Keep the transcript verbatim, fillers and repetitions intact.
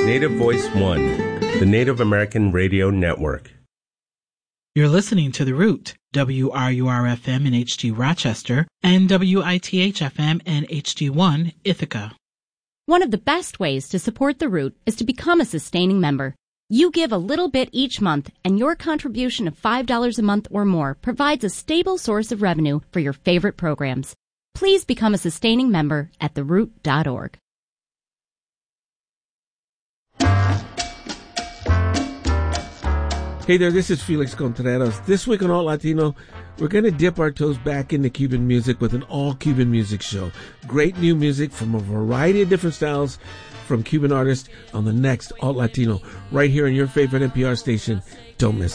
Native Voice One, the Native American Radio Network. You're listening to The Root, W R U R F M in H D Rochester, and W I T H F M and H D one Ithaca. One of the best ways to support The Root is to become a sustaining member. You give a little bit each month, and your contribution of five dollars a month or more provides a stable source of revenue for your favorite programs. Please become a sustaining member at the root dot org. Hey there, this is Felix Contreras. This week on Alt Latino, we're going to dip our toes back into Cuban music with an all-Cuban music show. Great new music from a variety of different styles from Cuban artists on the next Alt Latino, right here on your favorite N P R station. Don't miss it.